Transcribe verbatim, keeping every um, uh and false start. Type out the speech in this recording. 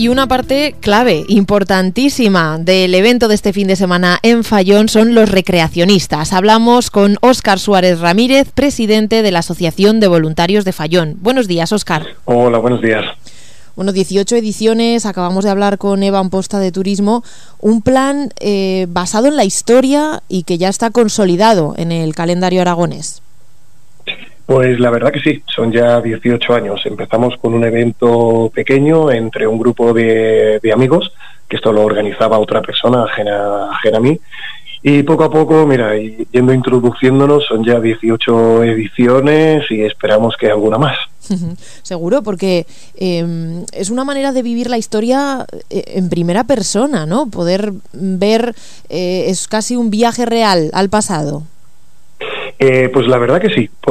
Y una parte clave, importantísima, del evento de este fin de semana en Fallón son los recreacionistas. Hablamos con Óscar Suárez Ramírez, presidente de la Asociación de Voluntarios de Fallón. Buenos días, Óscar. Hola, buenos días. Bueno, dieciocho ediciones, acabamos de hablar con Eva Amposta de Turismo, un plan eh, basado en la historia y que ya está consolidado en el calendario aragonés. Pues la verdad que sí, son ya dieciocho años. Empezamos con un evento pequeño entre un grupo de, de amigos, que esto lo organizaba otra persona ajena, ajena a mí, y poco a poco, mira, yendo introduciéndonos, son ya dieciocho ediciones y esperamos que alguna más. Seguro, porque eh, es una manera de vivir la historia en primera persona, ¿no? Poder ver, eh, es casi un viaje real al pasado. Eh, pues la verdad que sí.